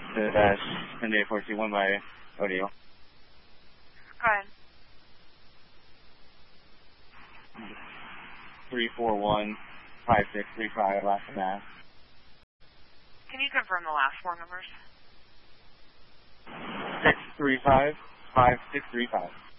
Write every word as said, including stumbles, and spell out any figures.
to dash ten day four two one by Odeo. Go ahead. three four one five six three five, last mass. Can you confirm the last four numbers? six three five five six three five.